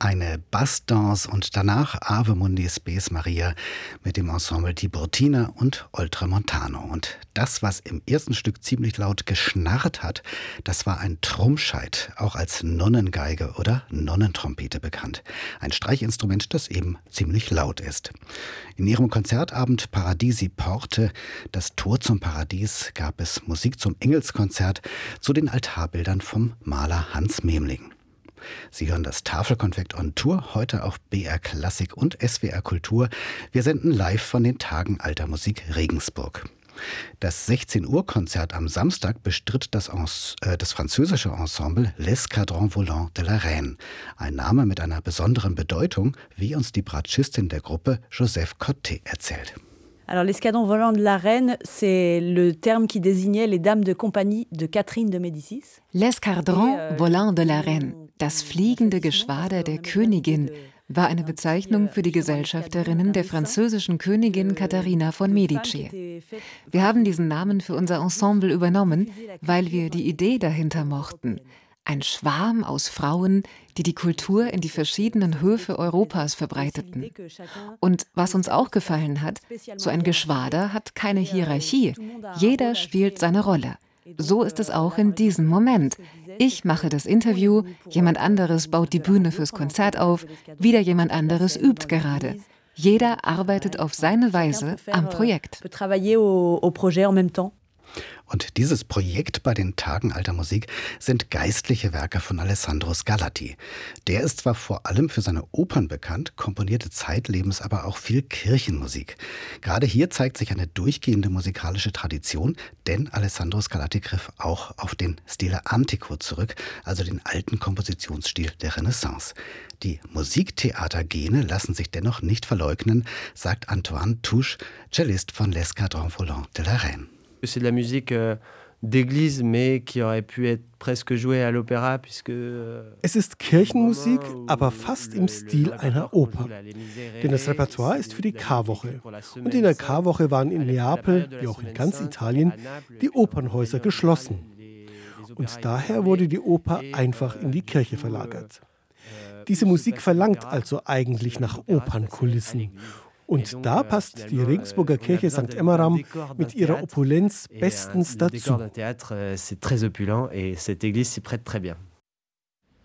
Eine Bassdance und danach Ave Mundi Spes Maria mit dem Ensemble Tiburtina und Oltramontano. Und das, was im ersten Stück ziemlich laut geschnarrt hat, das war ein Trumscheit, auch als Nonnengeige oder Nonnentrompete bekannt. Ein Streichinstrument, das eben ziemlich laut ist. In ihrem Konzertabend Paradisi Porte, das Tor zum Paradies, gab es Musik zum Engelskonzert zu den Altarbildern vom Maler Hans Memling. Sie hören das Tafelkonfekt on Tour, heute auf BR Klassik und SWR Kultur. Wir senden live von den Tagen Alter Musik Regensburg. Das 16-Uhr-Konzert am Samstag bestritt das französische Ensemble L'Escadron Volant de la Reine. Ein Name mit einer besonderen Bedeutung, wie uns die Bratschistin der Gruppe Joseph Cotté erzählt. Alors, l'escadron volant de la reine, c'est le terme qui désignait les dames de compagnie de Catherine de Médicis. L'escadron volant de la reine, das fliegende Geschwader der Königin, war eine Bezeichnung für die Gesellschafterinnen der französischen Königin Katharina von Medici. Wir haben diesen Namen für unser Ensemble übernommen, weil wir die Idee dahinter mochten. Ein Schwarm aus Frauen, die die Kultur in die verschiedenen Höfe Europas verbreiteten. Und was uns auch gefallen hat, so ein Geschwader hat keine Hierarchie. Jeder spielt seine Rolle. So ist es auch in diesem Moment. Ich mache das Interview, jemand anderes baut die Bühne fürs Konzert auf, wieder jemand anderes übt gerade. Jeder arbeitet auf seine Weise am Projekt. Und dieses Projekt bei den Tagen Alter Musik sind geistliche Werke von Alessandro Scarlatti. Der ist zwar vor allem für seine Opern bekannt, komponierte zeitlebens aber auch viel Kirchenmusik. Gerade hier zeigt sich eine durchgehende musikalische Tradition, denn Alessandro Scarlatti griff auch auf den Stile Antico zurück, also den alten Kompositionsstil der Renaissance. Die Musiktheatergene lassen sich dennoch nicht verleugnen, sagt Antoine Touche, Cellist von L'Escadron Volant de la Reine. C'est de la musique d'église, mais qui aurait pu être presque jouée à l'opéra, puisque... Es ist Kirchenmusik, aber fast im Stil einer Oper. Denn das Repertoire ist für die Karwoche. Und in der Karwoche waren in Neapel, wie auch in ganz Italien, die Opernhäuser geschlossen. Und daher wurde die Oper einfach in die Kirche verlagert. Diese Musik verlangt also eigentlich nach Opernkulissen. Und da passt die Regensburger Kirche St. Emmeram mit ihrer Opulenz bestens dazu.